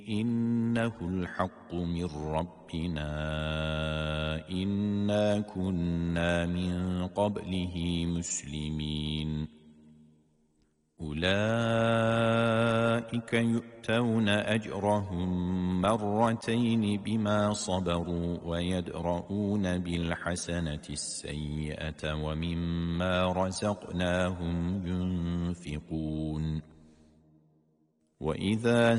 إنه الحق من ربنا إنا كنا من قبله مسلمين أولئك يؤتون أجرهم مرتين بما صبروا ويدرؤون بالحسنة السيئة ومما رزقناهم ينفقون وإذا